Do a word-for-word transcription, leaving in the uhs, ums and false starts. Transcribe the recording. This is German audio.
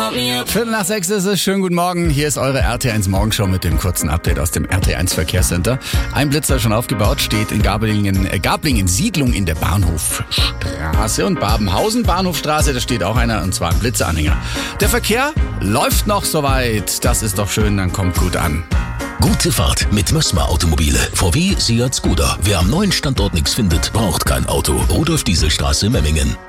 Viertel nach sechs ist es. Schönen guten Morgen. Hier ist eure R T eins Morgenshow mit dem kurzen Update aus dem R T eins Verkehrscenter. Ein Blitzer schon aufgebaut, steht in Gablingen, äh, Gablingen Siedlung in der Bahnhofstraße und Babenhausen Bahnhofstraße. Da steht auch einer, und zwar ein Blitzeranhänger. Der Verkehr läuft noch soweit. Das ist doch schön, dann kommt gut an. Gute Fahrt mit Mössmer Automobile. V W, Seat, Skoda. Wer am neuen Standort nichts findet, braucht kein Auto. Rudolf-Diesel-Straße, Memmingen.